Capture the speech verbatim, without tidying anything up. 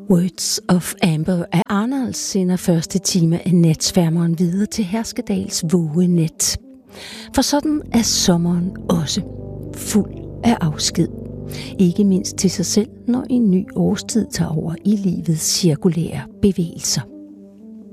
Words of Amber af Arnold sender første time af Natsværmeren videre til Herskedals vågenet. For sådan er sommeren også fuld af afsked. Ikke mindst til sig selv, når en ny årstid tager over i livets cirkulære bevægelser.